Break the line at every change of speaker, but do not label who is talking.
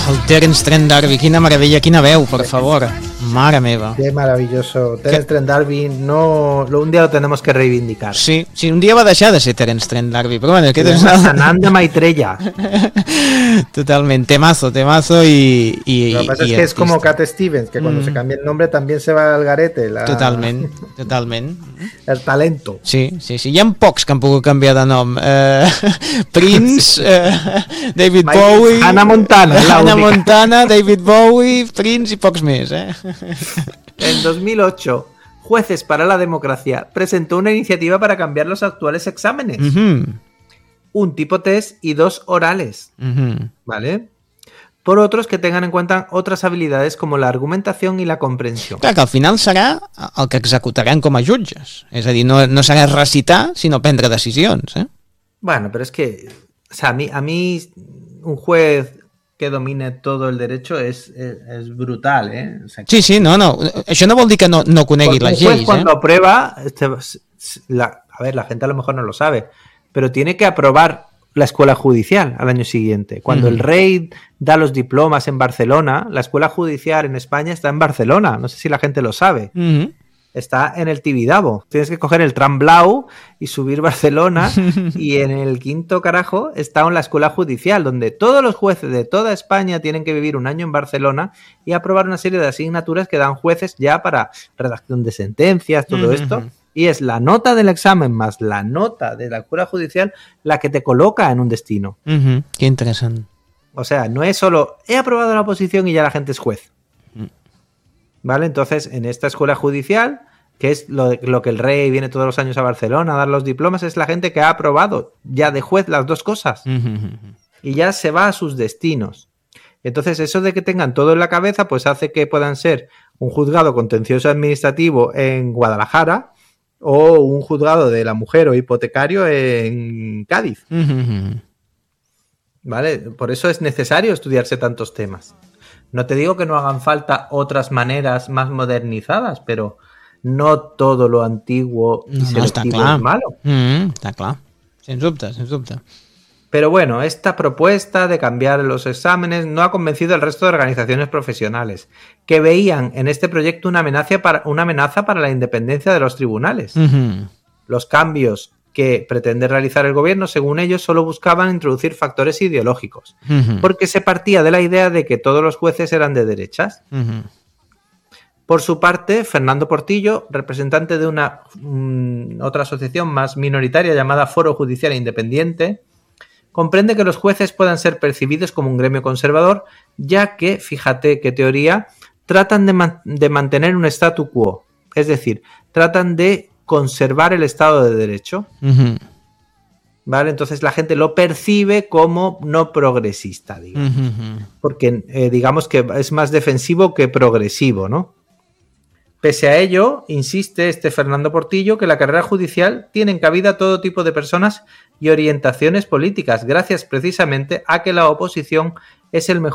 el Terence Trent D'Arby, quina meravella, quina veu, por favor. Mare meva.
Qué maravilloso. Terence Trent D'Arby, un día lo tenemos que reivindicar.
Sí, un dia va deixar de ser Terence Trent D'Arby, però bueno, aquest és...
Sananda Maitreya.
Totalment, temazo y
lo que pasa es que es como Cat Stevens, que cuando se cambia el nombre también se va al garete.
Totalment.
El talento.
Sí. Hi ha pocs que han pogut canviar de nom. Prince, David Bowie...
Hannah
Montana, David Bowie, Prince y pocs més,
En 2008, Jueces para la Democracia presentó una iniciativa para cambiar los actuales exámenes. Un tipo test y 2 orales. ¿Vale? Por otros que tengan en cuenta otras habilidades como la argumentación y la comprensión.
Clar, que al final serà el que executaran com a jutges. És a dir, no serà recitar, sinó prendre decisions,
Bueno, pero es que... O sea, a mí un juez que domine todo el derecho es brutal, O sea,
sí, no. Això no vol dir que no conegui les lleis,
cuando aprueba... a ver, la gente a lo mejor no lo sabe, pero tiene que aprobar la escuela judicial al año siguiente. Cuando el rey da los diplomas en Barcelona, la escuela judicial en España está en Barcelona. No sé si la gente lo sabe. Está en el Tibidabo. Tienes que coger el tram blau y subir Barcelona y en el quinto carajo está en la escuela judicial, donde todos los jueces de toda España tienen que vivir un año en Barcelona y aprobar una serie de asignaturas que dan jueces ya para redacción de sentencias, todo esto. Y es la nota del examen más la nota de la escuela judicial la que te coloca en un destino.
Qué interesante.
O sea, no es solo he aprobado la oposición y ya la gente es juez. ¿Vale? Entonces, en esta escuela judicial, que es lo que el rey viene todos los años a Barcelona a dar los diplomas, es la gente que ha aprobado ya de juez las dos cosas. Y ya se va a sus destinos. Entonces, eso de que tengan todo en la cabeza, pues hace que puedan ser un juzgado contencioso administrativo en Guadalajara o un juzgado de la mujer o hipotecario en Cádiz. ¿Vale? Por eso es necesario estudiarse tantos temas. No te digo que no hagan falta otras maneras más modernizadas, pero no todo lo antiguo y selectivo es malo.
Está claro. Sin dubte.
Pero bueno, esta propuesta de cambiar los exámenes no ha convencido al resto de organizaciones profesionales, que veían en este proyecto una amenaza para la independencia de los tribunales. Los cambios que pretende realizar el gobierno, según ellos, solo buscaban introducir factores ideológicos, porque se partía de la idea de que todos los jueces eran de derechas. Por su parte, Fernando Portillo, representante de una otra asociación más minoritaria llamada Foro Judicial Independiente, comprende que los jueces puedan ser percibidos como un gremio conservador, ya que, fíjate qué teoría, tratan de mantener un statu quo, es decir, tratan de conservar el Estado de Derecho. ¿Vale? Entonces la gente lo percibe como no progresista, digamos. Porque digamos que es más defensivo que progresivo, ¿no? Pese a ello, insiste este Fernando Portillo que la carrera judicial tiene en cabida todo tipo de personas y orientaciones políticas, gracias precisamente a que la oposición es el mejor